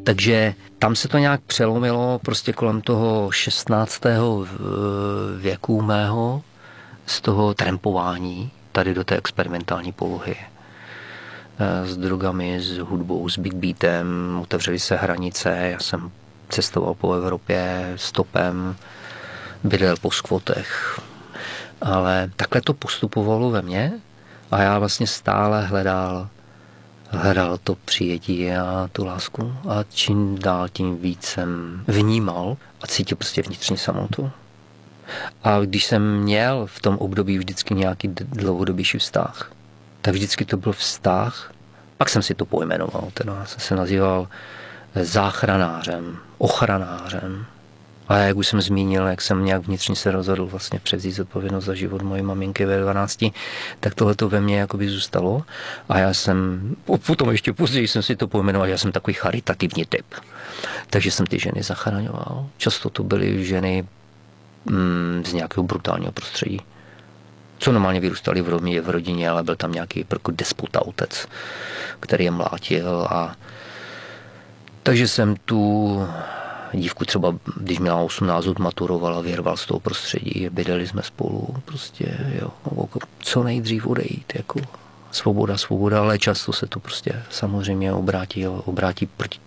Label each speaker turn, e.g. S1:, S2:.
S1: Takže tam se to nějak přelomilo prostě kolem toho 16. věku mého z toho trampování tady do té experimentální polohy. S drogami, s hudbou, s big beatem, otevřely se hranice, já jsem cestoval po Evropě stopem, bydlel po skvotech, ale takhle to postupovalo ve mně a já vlastně stále hledal to přijetí a tu lásku a čím dál tím víc jsem vnímal a cítil prostě vnitřní samotu. A když jsem měl v tom období vždycky nějaký dlouhodobější vztah, tak vždycky to byl vztah, pak jsem si to pojmenoval, teda jsem se nazýval záchranářem, ochranářem. A jak už jsem zmínil, jak jsem nějak vnitřně se rozhodl vlastně převzít zodpovědnost za život mojí maminky ve 12, tak tohleto ve mně jakoby zůstalo. A já jsem, potom ještě později jsem si to pojmenoval, já jsem takový charitativní typ. Takže jsem ty ženy zachraňoval. Často to byly ženy z nějakého brutálního prostředí. Co normálně vyrůstali v rodině, ale byl tam nějaký despota otec, který je mlátil. A takže jsem tu dívku třeba, když měla 18 let, maturovala, vyrval z toho prostředí, bydleli jsme spolu, prostě, jo, co nejdřív odejít, jako svoboda, ale často se to prostě samozřejmě obrátí proti